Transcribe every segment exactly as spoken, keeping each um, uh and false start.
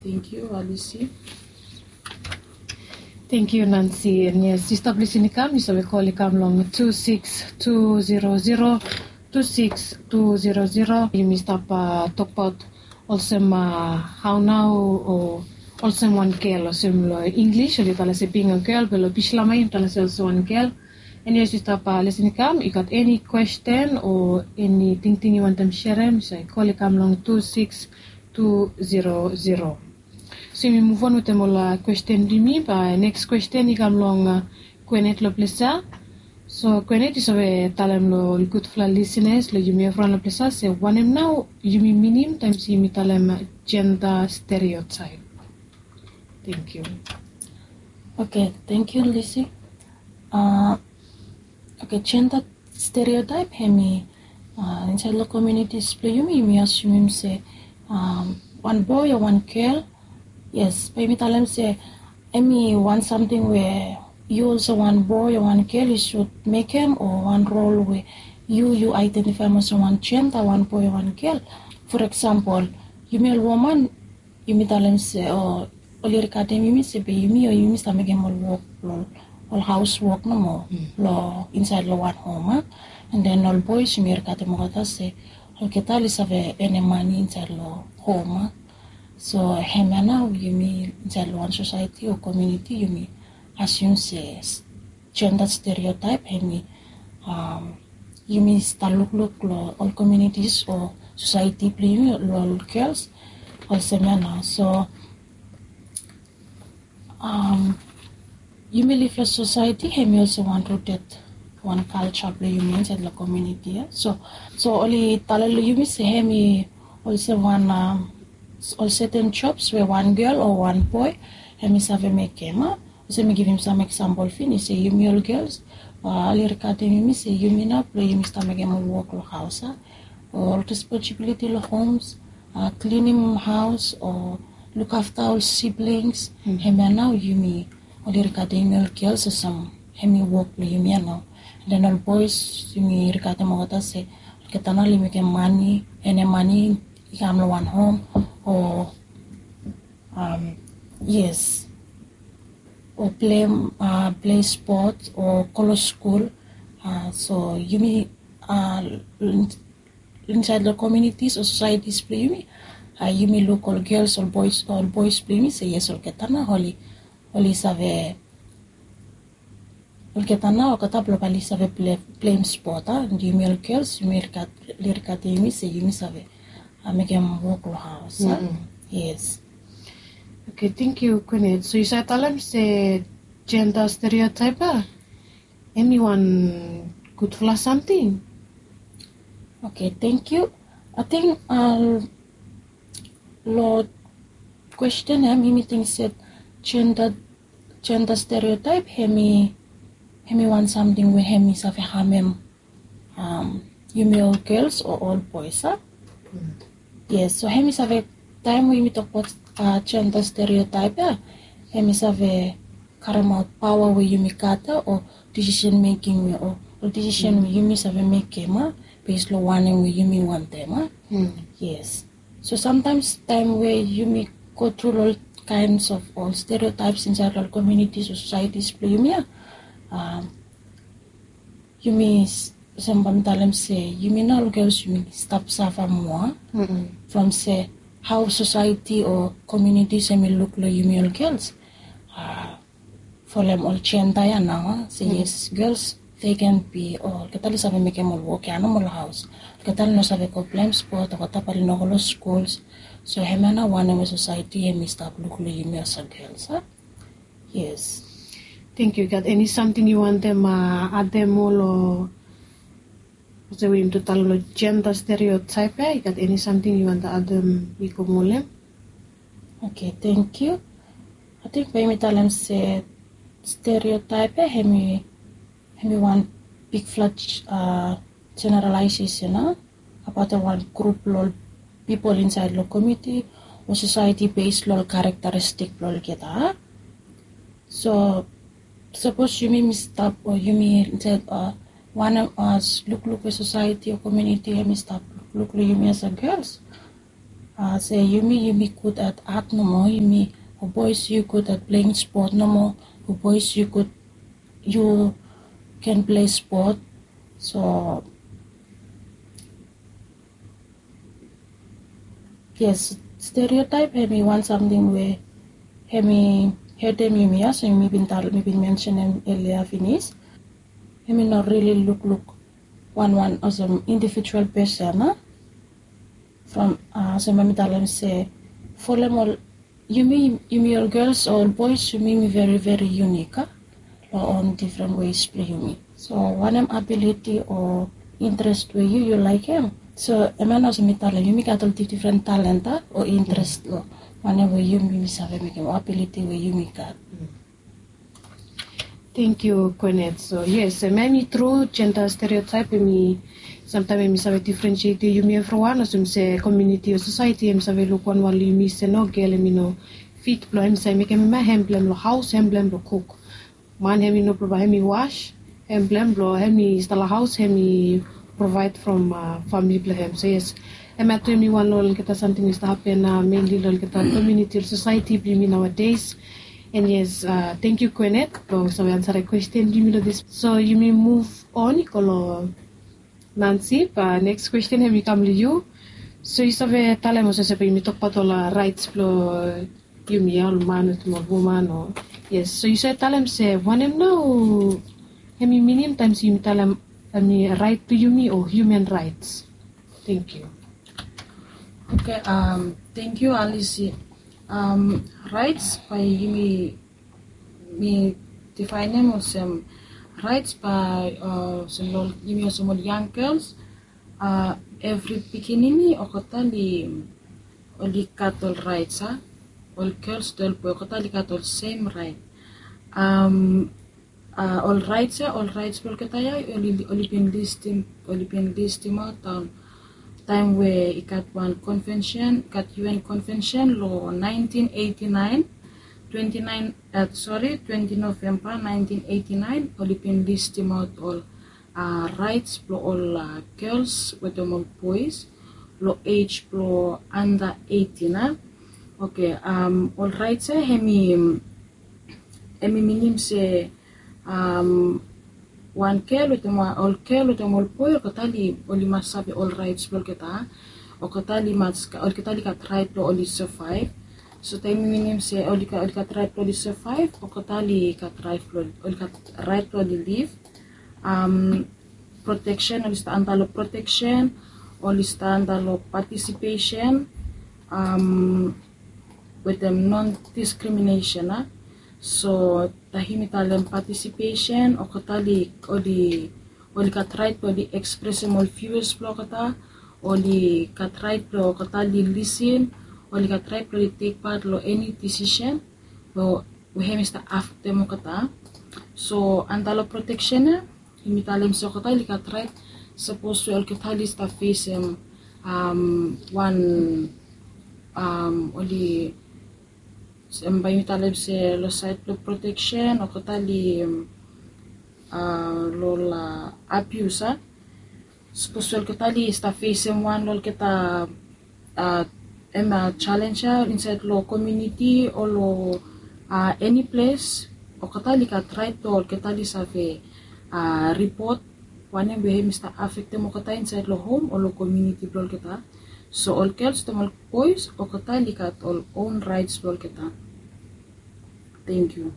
Thank you, Alicia. Thank you, Nancy. And yes, establish in the cam, so we call the cam long two six two zero zero two six two zero zero. You missed up uh, talk about also uh, how now or also one girl or similar English, or you tell us being a girl, but Bishlama, you tell us also one girl. And yes, you stop uh, listening cam, you got any question or anything thing you want them share, so call the cam long two six two zero zero. So we move on with the more question to me. But next question is come long uh, Kwenet lo plesa. So Kwenet is a talam lo good for listeners. Lo you may from lo plesa. So one em now you mean minim times you meet talam gender stereotype. Thank you. Okay, thank you, Lizzie. Uh, okay, gender stereotype hemi uh, inside the communities play you mean me assume say um, one boy or one girl. Yes, maybe tell them say, I mean, want something where you also one boy or one girl, you should make him, or one role where you you identify as one gender, one boy or one girl. For example, you mean a woman, you mean tell them say, oh, all your academy, you mean say, you mean or you mean to make him all work, all, all housework no more, mm. Law inside the one home, huh? And then all boys, you mean academy, say, all get all is have any money inside the home, huh? So hemana you mean inside one society or community you mean assume says gender stereotype hemi um you mean start look look all communities or society play all girls also now. So um you may live a society hemi also want rooted one culture play you mean inside the community, yeah? So so only talalu you mean say hemi also one um, all certain jobs where one girl or one boy and me save make him so me give him some example finish say you me all girls all your academy me say you me na play you me start make him work lo house or responsibility lo homes uh, cleaning house or look after all siblings mm-hmm. Him now you me all your academy all girls or some him work lo you me now and then all boys you me academy what say ketana li make money and money come to one home or um, yes or play uh, play sport or color school uh, so you mean uh, inside the communities or societies play you mean uh, you mean local girls or boys or boys play me say yes or ketana holy holy save or ketana or kata probably save play playing sport ah and you mean girls you mean kat lirkat you mean say you mean save I make him walk the house. Mm-hmm. Yes. Okay, thank you, Kwenet. So you said tell him say gender stereotype. Anyone could flash something? Okay, thank you. I think uh Lord question him he meeting said gender gender stereotype hemi hemi want something where hemi have a harm um you mean all girls or all boys, huh? Mm-hmm. Yes, so hemi have time we talk about uh, gender stereotype, yeah. Hemi have carry out power where you make or decision making or, or decision mm. you miss have make him based on one where you may want them. Huh? Mm. Yes. So sometimes time where you may go through all kinds of all stereotypes inside all communities or societies play you may um you may some them say you mean all girls you mean stop suffer more mm-hmm. from say how society or communities may look like you mean all girls uh, for them all gender ya now say mm-hmm. Yes girls they can be or kita sabi make them all work ya no more house kita no sabi ko blame sport or kita pa rin no schools so hemana one in society may stop look like you mean as girls, huh? Yes. Thank you. Got any something you want them uh, add them all or so we to tell gender stereotype. You got any something you want to add them? Okay, thank you. I think when we tell them say stereotype, hemi hemi one big flat uh, generalization, you know, about one group lol people inside the community or society based lol characteristic lol kita. So suppose you mean stop or you mean said uh. One of us look look at society or community and stop look look you as a girls. uh, say you me you me good at art no more, you me or boys you good at playing sport no more, or boys you good you can play sport. So yes, stereotype have me want something where have me heard them you me as me been tal me been mentioned them earlier finish. Have me not really look look one one as an individual person, huh? From uh so me tell them say for them all you me you me all girls or boys you me me very very unique, huh? On different ways play you me. So one of ability or interest where you you like him. So emang also me tell you me got all different talent huh? Or interest lo. One way you me save me ability where you me got. Thank you, Quenette. So yes, maybe true gender stereotype me sometimes me save differentiate you me everyone as me say community or society me save look one while you me say no girl me no fit blow me say make me my emblem lo house emblem lo cook. Man hemi no provide me wash emblem lo hemi install a house hemi provide from uh, family blem. So yes, I'm at me one lol kita something is to happen uh, mainly lol kita community or society me nowadays. And yes, uh, thank you, Quenette. So we answer a question. You this. So you may move on, Nicolo Nancy. But next question, have we come to you? So you say, tell me, so say, you talk about all rights, flow, you me all man, to woman, or yes. So you say, tell him, say, one him now. Have me million times you tell him, I mean, right to you me or human rights. Thank you. Okay. Um. Thank you, Alice. Um, rights by me, me define them as um, rights by uh, some you some young girls. Uh, every beginning o kota li oli katol rights ah, all girls del po kota li katol same right. Um, uh, all rights ah, all rights por kota ya oli oli pin listing oli pin listing mo town. Time where it got one convention, got U N convention law nineteen eighty-nine, twenty-nine, uh, sorry, twentieth November nineteen eighty-nine, Olympian list out all uh, rights for all uh, girls with them all boys, law age for under eighteen. Huh? Okay, um, all rights, eh, hemi, hemi minim se, um, one girl with them all girl with them all boy, or katali oli masabi all rights for kita, or katali mas, or katali kat right to only survive. So time minim say oli kat oli kat right to only survive, or katali kat right to oli kat right to only live. Um, protection, oli sta antalo protection, oli sta antalo participation. Um, with them non-discrimination. Huh? So tahimi talem participation o katali o di o di katry to di express mo views flow kata o di katry to katali listen o di katry to di take part lo any decision lo we have mista after mo kata. So antalo protection na himi talem so katali katry suppose to katali sta face um one um o di Sampai talib se lo site lo protection o katali uh, lo la abuse. Supposed katali sta face one lo kita uh, ema challenge inside lo community o lo uh, any place o katali ka try to katali save uh, report one be mista affect mo kata inside lo home o lo community lo kita. So all girls to all boys o katali kat all own rights lo kita. Thank you.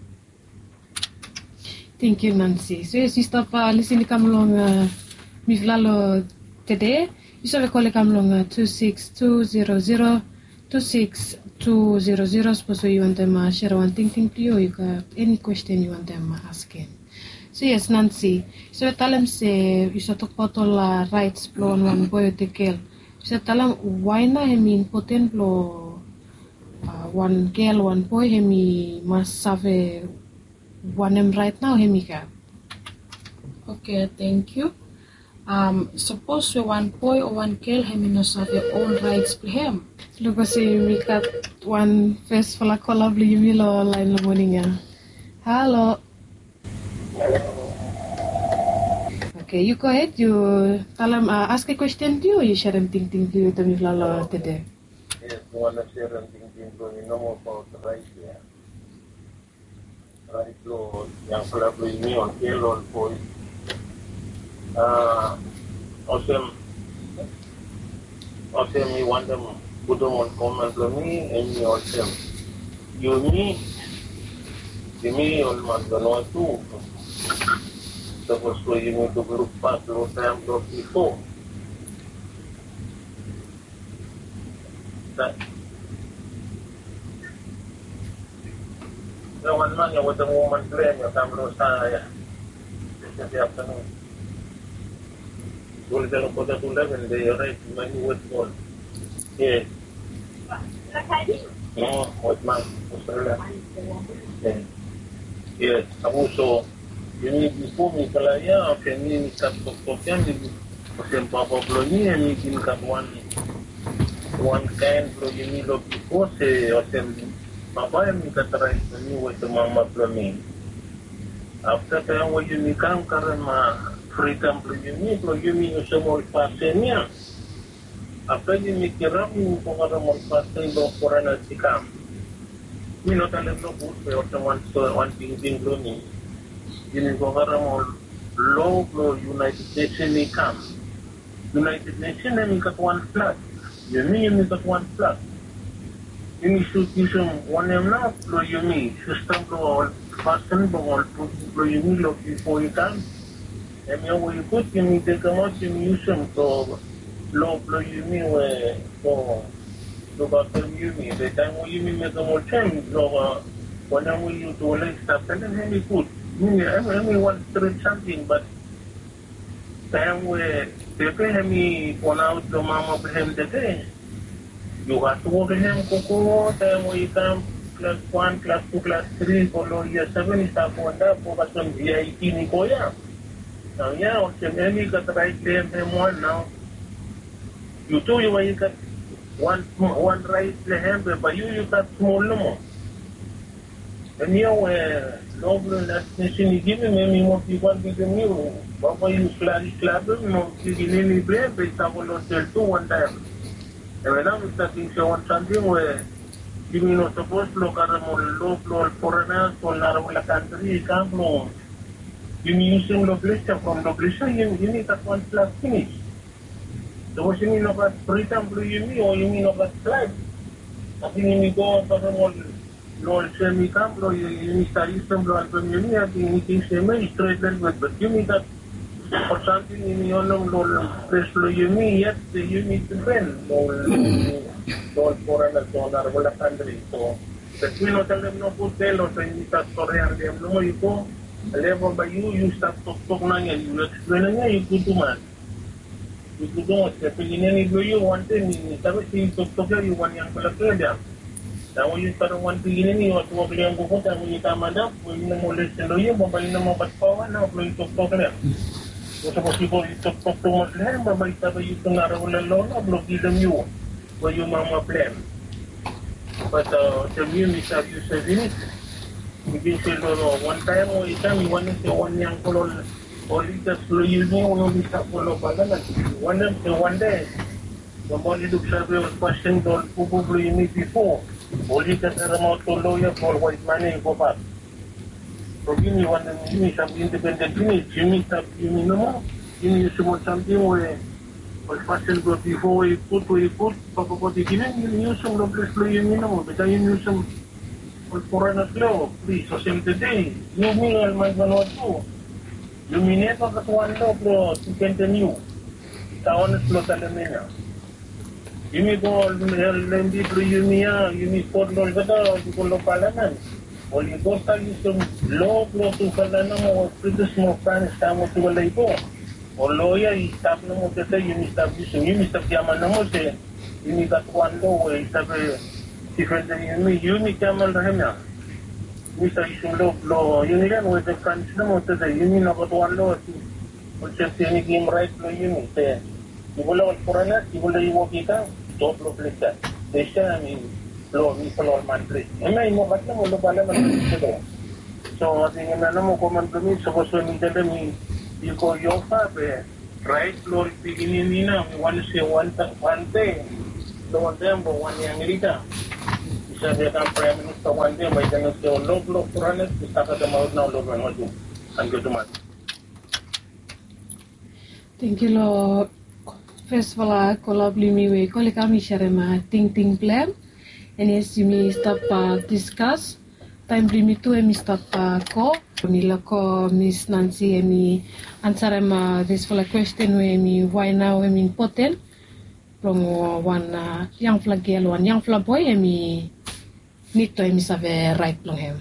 Thank you, Nancy. So yes, you stop uh, listening come along uh, mi flalo today. You saw call come along uh, two six two zero zero two six two zero zero. Suppose you want them uh, share one thing thing to you. You got any question you want them uh, asking. So yes, Nancy. So tell them say you should talk about all uh, rights blow on one boy or the girl. So tell them why na hemi important blow uh, one girl one boy hemi must have a one him right now hemi ka. Okay, thank you. Um, suppose we one boy or one girl hemi must have their own rights for him. Look at see we got one first for la call up you will line the morning ya. Hello. Okay, you go ahead. You tell them uh, ask a question to you. Or you share them thing thing to you to me flalo today. Yes, one of the thinking going no more about right there. Right Lord, yang pelaku ini on kelon po. Ah, awesome. Awesome, you want them put them on comment to me and you awesome. You me, you me on Mandano too. Tapos ko yung ito group pa, pero time to before. That yung one man, yung wata mo man plan, yung tamro sa ya. Kasi afternoon. Dulu dalam kota tu lah, and they right, money was gone. Yes. No, what man, Australia. Yes. Yes, aku so, ini before ni kalau ya, okay ni kat tok-toknya ni, macam apa belum ni, ni kini kat one, one kind belum ni lo before se, macam apa yang ni kata right ni, macam mama belum ni. After kaya wo ni kan karena freedom belum ni, belum ni semua pasenya. Apa yang mikirnya ni pengaruh manfaatnya lo korang sikam. Ini no talent lo bus pe orang one thing thing lo ni. Ini pengaruh mo lo lo United Nations ni kam. United Nations ni kat one flag. Ini ni kat one flag. Ini institution one yang na lo ini sistem lo person lo lo ini lo before you come. Emi yang we put ini tekamo ini usum to lo lo ini we to lo bakal ini. The time we ini make a more change lo when we use to like stuff and then we put. Ini emi want to do something but time we tepe emi pon out lo mama behem dete. You have to work him koko time we come class one, class two, class three, kalau year seven is tak punda, pokok macam V I T ni koya. Now yeah, macam ni kat right lane M one now. You two you may kat one one right lane, but you you kat small mo. And you were local that nation is giving me more people give me. Bapa you flash club no giving me blame, but I will not tell two one time. And when I'm starting to want something where you know suppose lo karena mo lo lo foreigners or naro la country come lo you using lo place from lo place you you need that one plus finish. So what you mean about freedom blue you mean or you mean about flag? Tapi ini go para mo lo semi camp lo you need study some lo album you need I think it is semi straight line but you need that or something in your lo place lo you mean yet you need to bend lo Don't foreigners don't are wala country. So the queen of them no put tell or any that story and them no you go level by you you start talk talk na yan you explain na you go to man. You go to what the beginning you you want thing ni sabi si talk talk you want yang pala kaya. Now you start one beginning you want to beli ang buko tayo you tama na you na mo listen do you babay na mo patpawan na upload talk talk na. So suppose you go talk talk to mo lang babay sabi you tong araw la lo na upload them you. Where your mama plan. But uh, the music that you said in it, you can say, no, one time or one time you want to say one young color, or you just you know, one of these stuff for no balance. One of them, one day, somebody looks at your question, don't probably meet before, or you just a remote to lawyer for white money go back. So give me one, give me some independent finish, you need you need no more, you need something where. Pag passion ko before ikut to ikut pagkakot ikinin yun yung some lovely flow yun yun mo bita yun yung some foreigner flow please so same today you mean all my manot to you mean it pagkatuan lo bro to continue taon na flow talamina you mean ko lendi flow yun niya you mean for lo gata ko lo palaman o you go sa yung some low flow to kalana mo pretty small fans tamo to walay po o loya i-stop na mo kasi yung stop yun yung stop yaman na mo kasi yung ikatuan lo eh sabi different na yun yung ikaman rahim na yung sa isang lo lo yun yan with the fans na mo kasi yung ikatuan lo o siya yung game right lo yun kasi yung wala wala puranas yung wala yung wakita don't lo play that kasi siya lo yung normal play eh may mo ba't na mo lo pala man so tingin na na mo kumandumi so gusto ni dala ni you go yofa be right floor beginning ni na one say one one day Minister one day, but one young leader. He said they can Prime Minister one day, but then say, love, love, run it, we start at the mouth now, love, and what do. And go to man. Thank you, Lord. First of all, kolabli miwe kolika mi sharema ting ting plan. And yes, you may stop uh, discuss. Time blimi tu emi stop uh, ko. Nila ko Miss Nancy emi answer ema this for a question we emi why now emi important. From one uh, young flag girl, one young flag boy emi need to emi save right long him.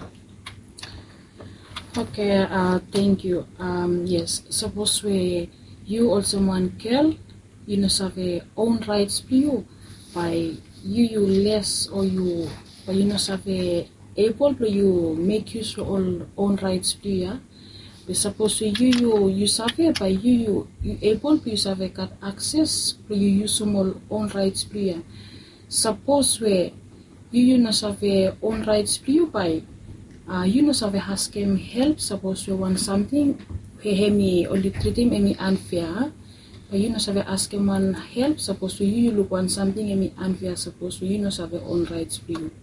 Okay, uh, thank you. Um, yes, suppose we you also one girl, you know, have a own rights to you by you you less or you, but you know, have a able to you make use of all own rights to you. But suppose you you you have it by you you you able to use have a got access to you use some all own rights to you. Suppose we you you know have a own rights to you by uh, you know have a ask him help. Suppose you want something. He me only treat him any unfair. But you know have ask him one help. Suppose you you look want something any unfair. Suppose you know have own rights for you.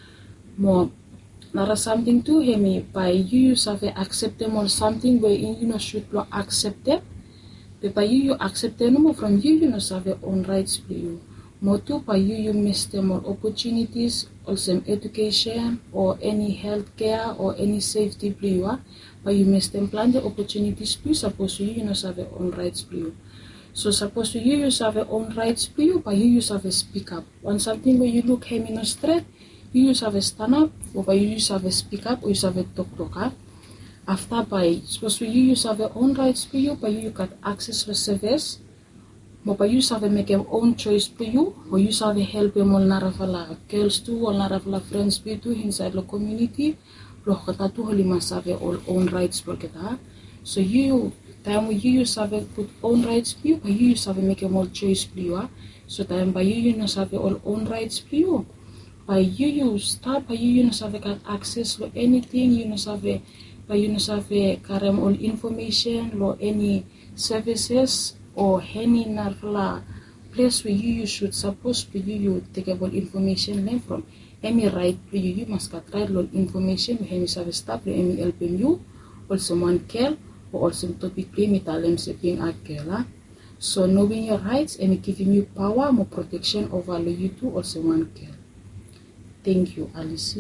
More nara something to him by you have accept them or something where you know should not accept them. But by you you accept them from you you know have own rights for you. More too by you you miss them more opportunities, also education or any health care or any safety for you. But you miss them plan the opportunities to suppose you you know have your own rights to you. So suppose you you have your own rights to you, but you use have a speak up. When something where you look him in a straight, you use have a stand up, or by you use have a speak up, or you have a talk talk up. After by suppose you use have your own rights to you, but you got access to service, but by you have a make your own choice to you, or you have a help them all naravala girls too, or naravala friends be too inside the community. Loh kata tu holi masave all own rights for kita. So you time you use have put own rights for you, but you use have make a more choice for you. So time by you you know have all own rights for you. By you you start by you you know have got access to anything you know have by you know have carry all information or any services or any narfla place where you, you should supposed to you you take about information name from. Any right to you, you must get right lot information. We have service staff, we have helping you, also one care, or also topic we talent being a care. So knowing your rights and giving you power, more protection over you too, also one care. Thank you, Alice.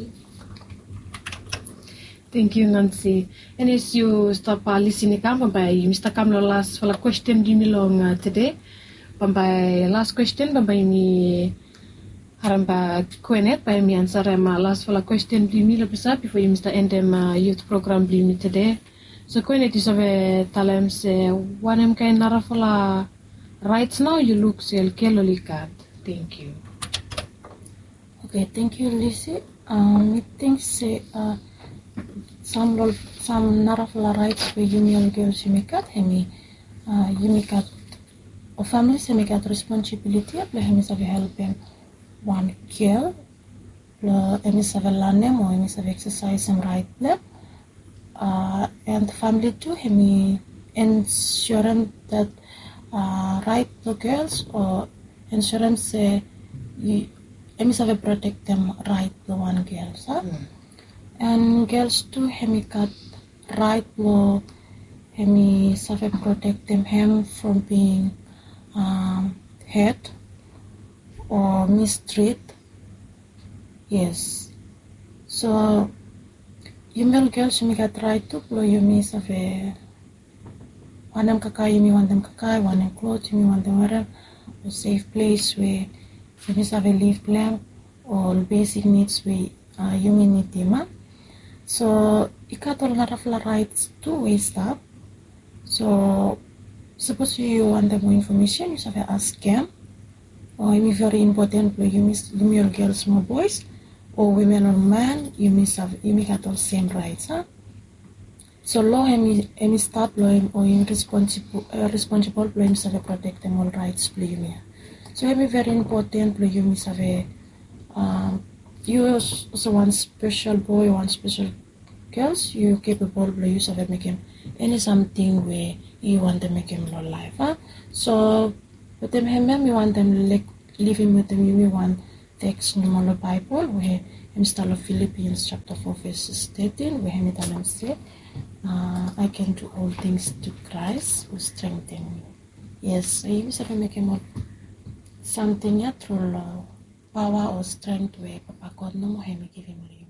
Thank you, Nancy. And as you stop uh, listening, by Mister Kamlo last for a question give me long uh, today. By last question, by me. Haramba Kwenet by me answer my last for a question blimi lebisa before you Mister end my youth program blimi today. So Kwenet is of a talem say one em kind narafala rights now you look sel keloli card. Thank you. Okay, thank you, Lizzie. Um, I think say uh some some narafala rights where you young girls you make at hemi uh you make at or families you make at responsibility of hemi have helping. One girl, any learning or any exercise and right there, uh, and family too. Any ensuring that uh, right the girls or insurance uh, you, any have protect them right the one girls, huh? Mm. And girls too. Any got right law. Any have protect them him from being um, hurt or mistreat. Yes. So you male girls you got right to blow you miss of a one them kakai you want them kakai, one them clothes you want them wear a safe place where you miss have a leave plan or basic needs where uh, you may need them. So you got a lot of rights to waste up. So suppose you want them more information, you have to ask them. Or it is very important you miss you girls small boys or women or men you miss have you make at all same rights, huh? So law any any start law or in responsible uh, responsible for miss have protect them all rights play you. So it is very important you miss have a um you also one special boy, one special girls you capable of you have make him any something where you want to make him life, huh? So but them him you want them like living with him, you one text number Bible where him start of Philippians chapter four verses thirteen where him tell him say, uh, I can do all things to Christ who strengthen me. Yes, so you said make him up something yeah, through love, power or strength where Papa God no more him give him.